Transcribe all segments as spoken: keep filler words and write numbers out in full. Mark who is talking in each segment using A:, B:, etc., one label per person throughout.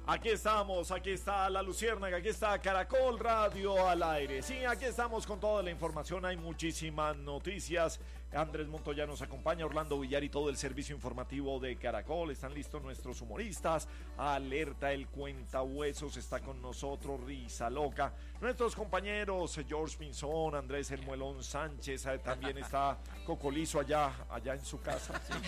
A: Aquí estamos, aquí está La Luciérnaga, aquí está Caracol Radio al aire. Sí, aquí estamos con toda la información, hay muchísimas noticias. Andrés Montoya nos acompaña, Orlando Villar y todo el servicio informativo de Caracol. Están listos nuestros humoristas. Alerta el Cuentahuesos está con nosotros, Risa Loca. Nuestros compañeros George Pinzón, Andrés El Muelón Sánchez, también está Cocolizo allá, allá en su casa. Sí,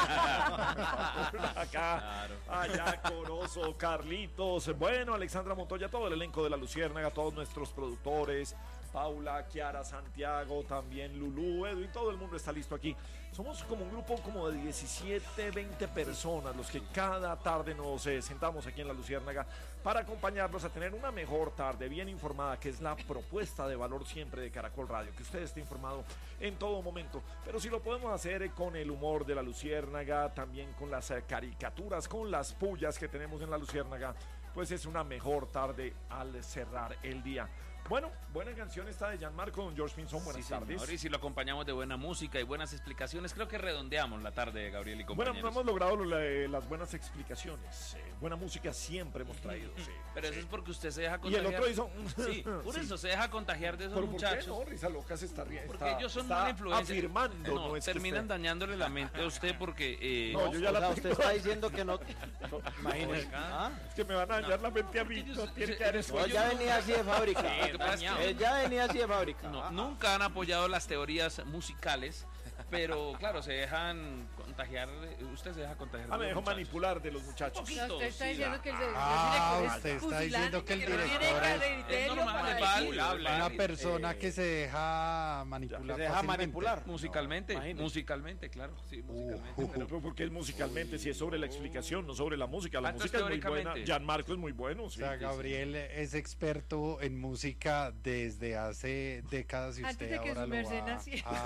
A: acá, claro. Allá Corozo, Carlitos, bueno, Alexandra Montoya, todo el elenco de La Luciérnaga, todos nuestros productores, Paula, Kiara, Santiago, también Lulú, Edwin, todo el mundo está listo aquí. Somos como un grupo como de diecisiete, veinte personas los que cada tarde nos eh, sentamos aquí en La Luciérnaga para acompañarlos a tener una mejor tarde, bien informada, que es la propuesta de valor siempre de Caracol Radio, que usted esté informado en todo momento. Pero si lo podemos hacer eh, con el humor de La Luciérnaga, también con las eh, caricaturas, con las pullas que tenemos en La Luciérnaga, pues es una mejor tarde al cerrar el día. Bueno, buena canción esta de Gianmarco, don George Pinzón, buenas sí, tardes.
B: Señor, y si lo acompañamos de buena música y buenas explicaciones, creo que redondeamos la tarde de Gabriel y compañeros.
A: Bueno, no hemos logrado lo, la, las buenas explicaciones, eh, buena música siempre hemos traído. Sí,
B: pero
A: sí.
B: Eso es porque usted se deja contagiar.
A: Y el otro hizo...
B: Sí, por sí. eso se deja contagiar de esos
A: ¿Pero
B: muchachos.
A: ¿Por qué no? Risa Loca se está riendo.
B: Porque ellos son mala influencia.
A: Afirmando,
B: no,
A: no es
B: terminan
A: usted...
B: dañándole la mente a usted porque... Eh,
A: no, yo ya
C: o
A: la
C: sea, usted está diciendo que no... no
A: imagínese. ¿Ah? Es que me van a dañar no. la mente a mí. No, tiene que haber
C: no, ya venía así de fábrica. Sí, eh, ya venía así de fábrica.
B: No, ah, nunca han apoyado las teorías musicales, pero claro, se dejan contagiar. Usted se deja contagiar.
A: Ah, me dejó manipular de los muchachos.
D: No, usted está
B: sí,
D: diciendo
B: la...
D: que el,
E: ah, el usted está diciendo que el director es,
B: es normal,
E: una persona eh, que se deja manipular.
C: Se deja manipular
B: musicalmente,
C: no,
B: musicalmente, claro, sí, musicalmente.
A: Uh, uh, pero porque es musicalmente, si es sobre la explicación, no sobre la música. La música es muy buena. Gianmarco es muy bueno. Sí,
E: o sea, Gabriel sí, sí. es experto en música desde hace décadas y usted
D: antes de que
E: ahora
D: su
E: lo va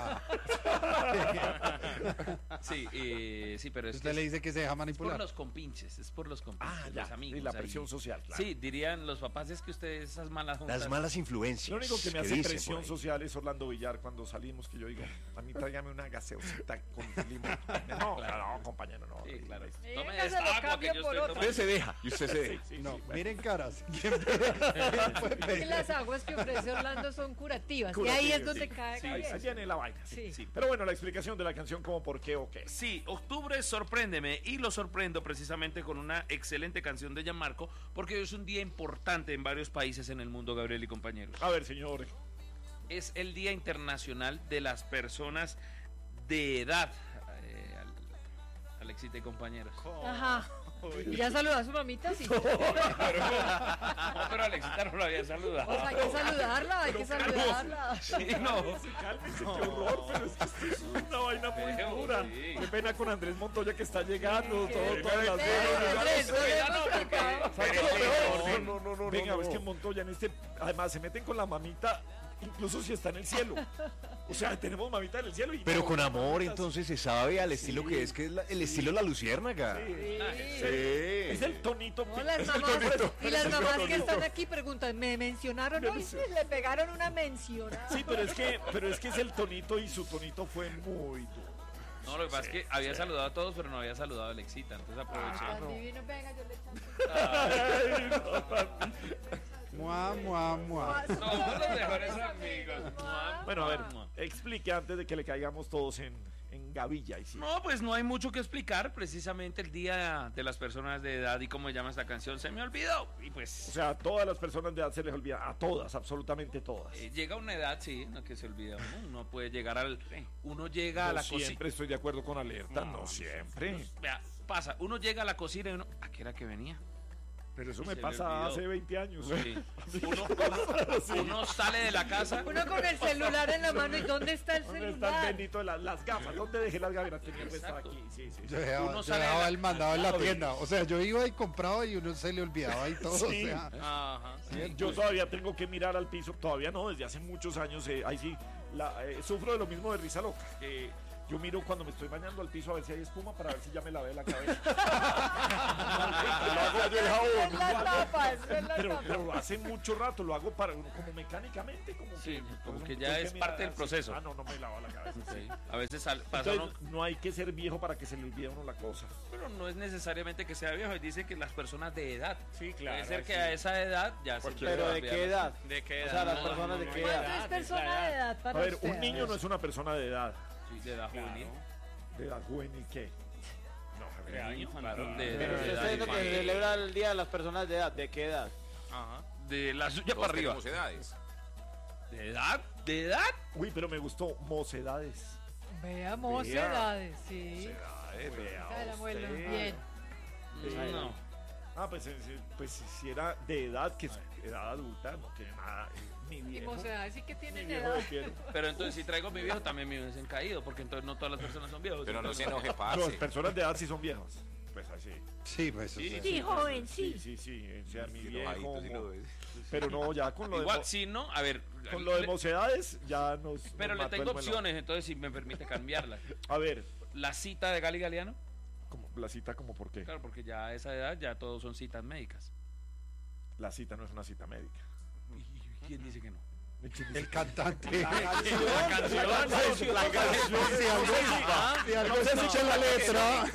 D: a...
B: sí, eh, sí, pero es
E: usted
B: que
E: le dice que se deja manipular.
B: Es por los compinches, es por los compinches,
A: ah, ya,
B: los amigos.
A: Y la presión ahí. social, claro.
B: Sí, dirían los papás, es que ustedes esas malas juntas.
F: Las malas influencias.
A: Lo único que me hace presión social es Orlando Villar cuando salimos, que yo digo, a mí tráigame una gaseosita con limón. No, claro, no, compañero, no.
B: Sí, claro.
D: Eh,
B: tome esta agua que yo estoy tomando.
F: Usted se deja y usted se deja.
E: Sí, sí, no, sí, miren caras.
D: Que las aguas que ofrece Orlando son curativas, curativas y ahí es donde
A: sí,
D: cae
A: sí,
D: Gabriel.
A: ahí viene la vaina. Sí.
D: Sí.
A: Sí. Pero bueno, la explicación de la canción como por qué o qué.
B: Sí, octubre sorpréndeme y lo sorprendo precisamente con una excelente canción de Gianmarco porque hoy es un día importante en varios países en el mundo, Gabriel y compañeros.
A: A ver, señor.
B: Es el Día Internacional de las Personas de Edad. Eh, Alexita y compañeros.
D: Ajá. ¿Y ya saludó a su mamita? Sí.
B: No, pero, no, pero Alexita no lo había saludado.
D: O sea, hay que saludarla, hay que saludarla.
B: Sí, no.
A: Cálmese, qué horror, pero es que esto es una vaina muy dura. Sí. Qué pena con Andrés Montoya que está llegando. Sí, todo, todas las
D: veces.
A: No, no, no. Venga, es que Montoya en este, además se meten con la mamita. Incluso si está en el cielo. O sea, tenemos mamita en el cielo. Y
F: pero no, con amor, mamitas. Entonces se sabe al estilo sí. que es, que es la, el estilo de La Luciérnaga.
A: Sí.
F: Sí.
A: Sí. Es el tonito.
D: No, las mamás, y las mamás que están aquí preguntan, ¿me mencionaron hoy? Sí, le pegaron una mención.
A: Sí, pero es que, pero es que es el tonito y su tonito fue muy duro.
B: No, lo que pasa sí, es que había sí. saludado a todos, pero no había saludado a Alexita, entonces aproveché.
D: Ah, no. Divino, venga, yo le echo.
E: Mua, mua, mua.
B: Somos los mejores amigos.
A: Bueno, a ver, explique antes de que le caigamos todos en, en gavilla. Y sí.
B: No, pues no hay mucho que explicar. Precisamente el Día de las Personas de Edad y cómo se llama esta canción se me olvidó. Y pues,
A: o sea, a todas las personas de edad se les olvida. A todas, absolutamente todas.
B: Eh, llega una edad, sí, en la que se olvida uno. Uno puede llegar al... Uno llega
A: no
B: a la cocina.
A: Siempre estoy de acuerdo con Alerta. No, no siempre.
B: No, vea, pasa, uno llega a la cocina y uno... ¿A qué era que venía?
A: Pero eso me pasa hace veinte años.
B: Sí. Uno, uno, sí. uno sale de la casa.
D: Uno con el celular en la mano. ¿Y dónde está el
A: ¿Dónde
D: celular?
A: ¿Dónde está el bendito de las, las gafas? ¿Dónde dejé las gafas? Tenía que estar aquí. Sí, sí, sí.
E: Yo dejaba, uno yo dejaba la... el mandado en la tienda. O sea, yo iba y compraba y uno se le olvidaba y todo. Sí. O sea,
B: ajá.
A: Sí, yo todavía tengo que mirar al piso. Todavía no, desde hace muchos años. Eh, ahí sí, la, eh, sufro de lo mismo de Risa Loca. Que yo miro cuando me estoy bañando al piso a ver si hay espuma para ver si ya me lavé la cabeza. Lo hago yo,
D: es la tapa, eso es la
A: Pero,
D: tapa.
A: pero lo hace mucho rato, lo hago para como mecánicamente, como
B: Sí,
A: que,
B: como
A: entonces,
B: que
A: no
B: ya
A: tengo que
B: es
A: mirar
B: parte del
A: así.
B: proceso.
A: Ah, no, no me lavo la cabeza.
B: Sí. A veces sal- pasa uno-
A: Entonces, no hay que ser viejo para que se le olvide a uno la cosa.
B: pero no es necesariamente que sea viejo, dice que las personas de edad.
G: Sí, claro.
B: Puede ser que
G: sí.
B: a esa edad ya se
A: Cualquier
B: empieza
C: Pero
B: a
C: ¿de
B: olvidar
C: qué
B: las-
C: edad?
G: ¿De qué
C: O
G: edad?
C: sea, las
G: No,
C: personas de
G: no,
C: qué
G: no,
C: edad.
D: ¿Cuánto es
G: la
D: persona de edad para
A: A ver,
D: usted?
A: un niño no es una persona de edad.
B: Sí, de edad
G: Claro.
B: juvenil.
A: ¿De edad juvenil qué? No,
G: De año
B: Claro,
G: infantil.
B: de-
C: Pero
B: de
C: usted
B: edad
C: está diciendo que
B: infantil.
C: se celebra el Día de las Personas de edad. ¿De qué edad?
B: Ajá. De la suya
H: Todos
B: para arriba.
H: tenemos edades.
B: ¿De edad? ¿De edad?
A: Uy, pero me gustó mocedades.
D: Veamos
A: Vea.
D: edades, sí.
A: Mocedades, vea
D: Esa era buena.
A: usted.
D: Bien.
B: No.
A: Ah, pues, eh, sí, pues si era de edad, que es edad adulta, no tiene nada. eh, Mi
D: Y
A: viejo.
D: mocedades sí que
A: Mi
D: tienen
A: viejo
D: edad.
A: de quiero.
B: Pero entonces si traigo a mi viejo también me hubiesen caído, porque entonces no todas las personas son viejos.
H: Pero no se enoje,
A: Las
H: parce.
A: personas de edad sí son viejas. Pues así.
E: Sí, pues. o sea,
D: Sí, joven,
A: Sí,
D: sí.
A: sí, sí. O sea, mi
H: Sí,
A: viejo.
H: enojadito, sí lo ves.
A: Pero no, ya con lo de.
B: Igual,
A: mo-
B: si no, a ver.
A: Con lo de
B: le-
A: mocedades, ya nos.
B: Pero
A: nos
B: le
A: mató
B: tengo
A: el melón.
B: opciones, entonces si me permite cambiarlas.
A: A ver,
B: La cita de Gali Galeano,
A: como, la cita, como por qué?
B: claro, porque ya a esa edad ya todos son citas médicas.
A: La cita no es una cita médica.
B: ¿Y quién dice que no?
E: el cantante.
A: La canción.
E: La canción.
A: La canción.
E: Si algo, si algo escucha la letra.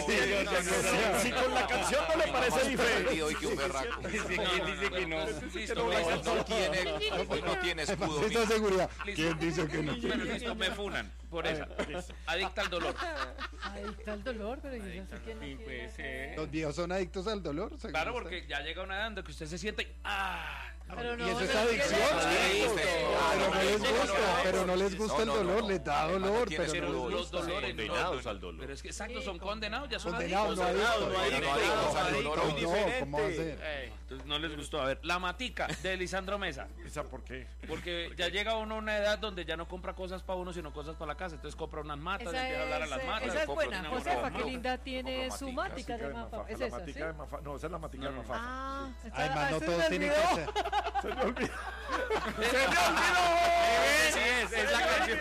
A: Si con la canción no le parece diferente.
H: Hoy que un berraco.
G: ¿Quién dice que no?
B: Listo,
A: no,
B: listo.
H: No tiene, hoy no tiene escudo.
E: Necesito
H: mira.
E: seguridad.
B: Listo.
E: ¿Quién dice que no?
B: Bueno, listo, me funan por esa. Adicta al dolor.
D: Ahí está el dolor, pero yo no sé quién
G: Sí,
D: no
G: puede
D: quiere.
G: ser.
E: Los viejos son adictos al dolor. según
B: Claro,
E: usted.
B: porque ya llega una edad en que usted se siente y ¡ah!
D: Pero no,
E: Y eso es
D: no
E: adicción.
D: tiene-
H: Sí,
E: Pero no les gusta, pero no les gusta el
H: No, no,
E: dolor,
H: no.
E: les da
H: Además, no
E: dolor,
H: tiene
E: pero
H: ser
E: no les
H: uno-
B: Los
E: gusta.
B: dolores
F: Condenados
B: no,
F: al dolor.
B: Pero es que exacto,
D: Sí,
B: son
D: con-
B: condenados, ya son
E: Condenados, no
B: adictos.
E: adictos.
H: no adictos,
E: No,
H: al dolor,
E: no,
H: diferente.
E: ¿cómo va a ser?
B: Eh, entonces no les gustó. A ver, la matica de Lisandro Mesa.
A: ¿Esa por qué?
B: Porque ya llega uno a una edad donde ya no compra cosas para uno, sino cosas para la casa. Entonces compra unas matas,
D: Esa
B: empieza a hablar a las
D: es,
B: matas.
D: esa es
B: compra
D: buena.
B: una
D: Josefa,
B: broma.
D: qué linda tiene
A: Compro
D: su
A: matica,
D: mática de
A: mafafa.
D: mafa. Es
A: La
D: esa, ¿sí?
A: matica de mafa. No, esa es la matica
B: No,
A: de
B: no.
A: mafafa.
D: Ah, esa-
E: Además,
D: ah,
E: no
D: se
E: todos
D: me
E: tienen
D: olvidó.
E: que ser.
A: Se me olvidó.
B: ¡Se me olvidó! Sí, es esa canción.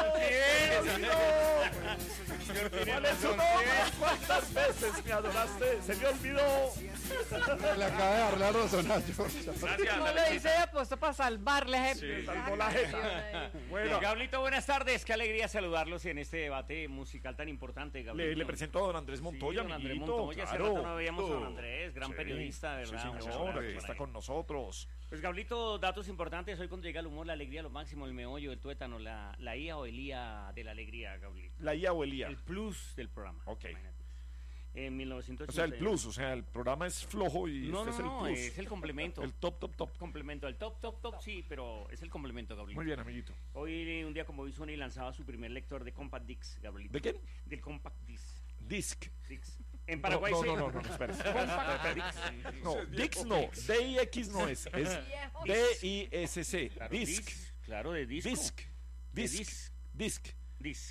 A: ¿Cuál es su nombre? ¿Cuántas veces me adoraste? Se me olvidó.
E: Le acaba de dar la razón a George.
B: Gracias,
D: No le dice apuesto para salvarle.
A: Sí, salvó la jeta. Bueno,
G: Gablito, buenas tardes. Qué alegría saludarlos en este debate musical tan importante, Gablito.
A: le, le presento a don Andrés Montoya,
G: Sí, don Andrés
A: amiguito.
G: Montoya, hace
A: claro.
G: rato no veíamos a don
A: Oh,
G: Andrés, gran
A: sí,
G: periodista, de
A: sí,
G: verdad. un
A: señor,
G: abrazo por
A: está
G: ahí.
A: con nosotros.
G: Pues Gablito, datos importantes. Hoy cuando llega el humor, la alegría, lo máximo, el meollo, el tuétano, la, la I A o el I A de la alegría, Gablito.
A: La I A o el I A.
G: El plus del programa.
A: Ok.
G: Imagínate. En mil novecientos
A: O sea,
G: ochenta y
A: el plus, o sea, el programa es flojo y
G: No,
A: este
G: no,
A: es el
G: no,
A: plus.
G: es el complemento.
A: El top, top, top.
G: complemento. El top, top, top, sí, pero es el complemento, Gablito.
A: Muy bien, amiguito.
G: Hoy, un día como hoy, Sony lanzaba su primer lector de Compact Disc, Gablito.
A: ¿De quién?
G: Del Compact Disc.
A: Disc.
G: Disc. En Paraguay
A: no,
G: se-
A: no, no, no, no, espera.
G: Compact Disc.
A: No, Dix no. D I X no es. Es D I S C.
G: Claro,
A: Disc.
G: Claro, de disco.
A: Disc.
G: De
A: Disc.
G: disc.
A: Disc.
G: Disc.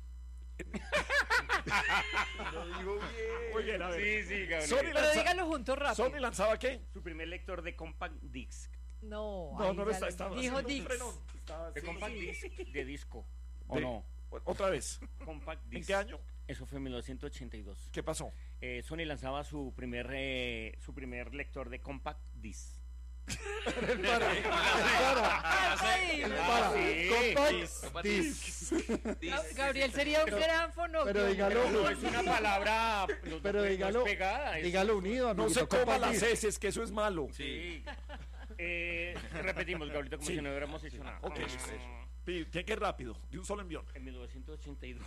A: Muy bien, a ver.
G: Sí, sí, Gabriel.
A: Sony
D: Pero
A: lanza-
D: dígalo juntos rápido.
A: Sony lanzaba qué?
G: Su primer lector de Compact Disc.
D: No,
A: No,
D: ahí
A: no lo
D: ya
A: está.
D: le-
A: Estaba
D: Dijo
A: haciendo un
D: Dix.
A: frenón. Estaba
G: De
A: haciendo-
G: Compact Disc de disco. ¿O
A: De-
G: no?
A: Otra vez.
G: Compact Disc.
A: ¿En qué año?
G: Eso fue en mil novecientos ochenta y dos.
A: ¿Qué pasó?
G: Eh, Sony lanzaba su primer, eh, su primer lector de Compact Disc.
E: Para.
D: Ay,
E: Para.
G: sí.
E: Compact disc.
D: Gab- Gabriel sería un gran fonógrafo.
E: Pero dígalo.
G: No es una palabra no,
E: Pero
G: no es
E: dígalo.
G: pegada. es-
E: Dígalo unido,
A: No
E: amiguito.
A: se coma
E: Compact
A: las
E: disc.
A: heces, que eso es malo.
G: Sí. Eh, repetimos, Gabrielito, como
A: Sí.
G: si no hubiéramos hecho nada.
A: Ok.
G: Ah,
A: Pi- Tiene que ir rápido, de un solo envión.
G: En mil novecientos ochenta y dos,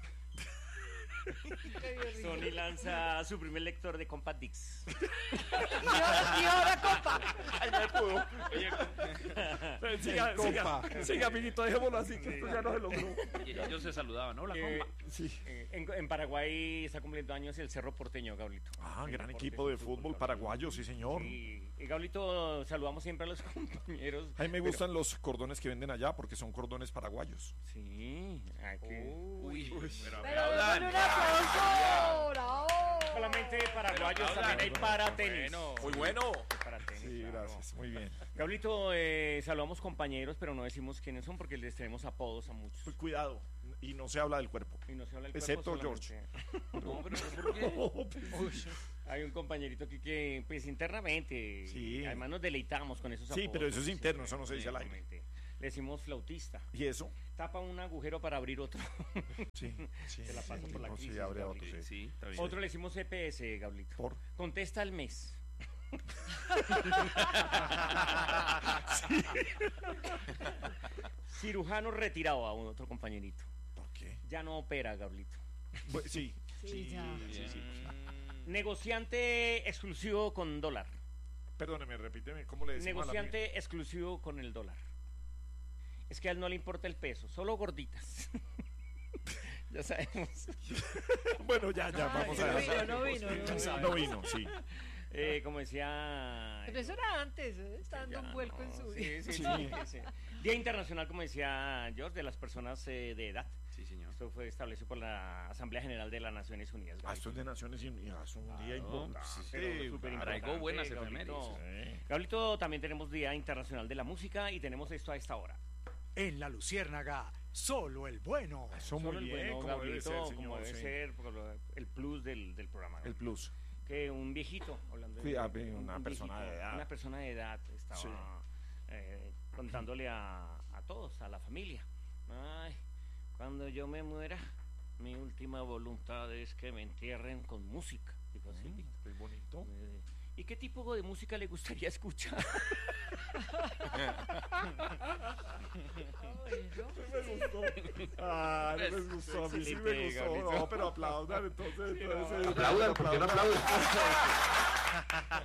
G: Sony lanza su primer lector de Compact Disc.
D: Y ahora, compa.
A: Ay, no pudo. Siga, siga, siga, amiguito, dejémoslo así, que esto ya no se logró.
B: Y ellos se saludaban, ¿no? La
G: Eh,
B: compa.
A: Sí.
G: eh, en, en Paraguay está cumpliendo años el Cerro Porteño, Gablito.
A: Ah,
G: El
A: gran
G: deporte
A: equipo de
G: es
A: fútbol
G: Gablito.
A: paraguayo, sí, señor.
G: Sí. Y Gablito, saludamos siempre a los compañeros.
A: A mí me gustan los cordones que venden allá porque son cordones paraguayos.
G: Sí. Ay, que-
B: Uy, pero
D: Pero
B: aplaudan.
D: démosle un aplauso. Bravo.
G: Solamente paraguayos,
B: Pero
G: también hay
B: aplaudan.
G: para tenis.
H: Muy bueno.
G: Para tenis,
A: Sí,
G: claro.
A: gracias, muy bien.
G: Gablito, eh, saludamos compañeros, pero no decimos quiénes son porque les tenemos apodos a muchos.
A: Pues cuidado, y no se habla del cuerpo.
G: Y no se habla del
A: Excepto
G: cuerpo
A: George.
B: No, pero ¿por qué?
G: Hay un compañerito aquí que, pues internamente,
A: Sí.
G: además nos deleitamos con esos
A: Sí,
G: apodos.
A: pero eso es interno, eso no se dice al aire.
G: Exactamente. Le decimos flautista.
A: ¿Y eso?
G: Tapa un agujero para abrir otro.
A: Sí, sí.
G: Se la pasa por la
A: No,
G: crisis,
A: sí, abre otro,
G: Gabriel.
A: sí.
B: Sí, está bien.
G: Otro le decimos E P S, Gablito.
A: ¿Por?
G: Contesta al mes. Cirujano retirado a un otro compañerito.
A: ¿Por qué?
G: Ya no opera, Gablito.
A: Pues, sí,
D: Sí,
A: sí,
D: ya.
A: sí, sí.
G: Negociante exclusivo con dólar.
A: Perdóneme, repíteme, ¿cómo le decimos a la
G: Negociante exclusivo con el dólar. Es que a él no le importa el peso, solo gorditas. Ya sabemos.
A: amiga? Bueno, ya, ya,
D: Ay,
A: vamos
D: no
A: a
D: vino, no vino, no vino.
A: No vino, sí.
G: Eh, como decía.
D: Pero eso era antes, ¿eh? Está dando
G: Ya
D: un vuelco en
G: no,
D: su
G: sí,
D: vida.
G: sí,
A: Sí.
G: sí, sí. Día Internacional, como decía George, de las personas eh, de edad.
B: Sí, señor.
G: Esto fue establecido por la Asamblea General de las Naciones Unidas.
A: Ah, esto es de Naciones Unidas, es un día
G: Claro,
A: importante.
G: sí, pero súper
A: claro.
B: Traigo buenas
G: Gablito.
B: efemérides.
A: Sí.
G: Gablito, también tenemos Día Internacional de la Música y tenemos esto a esta hora.
I: En la Luciérnaga, solo el bueno.
A: Eso
G: Solo
A: muy
G: el
A: bien,
G: bueno,
A: como debe
G: Gablito,
A: ser,
G: como
A: señor.
G: debe
A: sí.
G: ser, por lo- el plus del, del programa.
A: El plus.
G: Que un viejito, hablando
A: Sí,
G: de
A: ah,
G: un-
A: una
G: un
A: persona
G: viejito,
A: de edad.
G: Una persona de edad estaba
A: Sí.
G: eh, contándole a, a todos, a la familia. Ay, cuando yo me muera, mi última voluntad es que me entierren con música. Dijo así,
A: Mm, qué bonito.
G: eh, ¿y qué tipo de música le gustaría escuchar?
D: Ay, ¿no?
A: Me gustó. Ah, no me gustó. A mí sí me
G: Excelente,
A: gustó.
G: Gablito.
A: No, pero aplaudan entonces. entonces
F: Aplaudan, ¿por qué no aplaudan?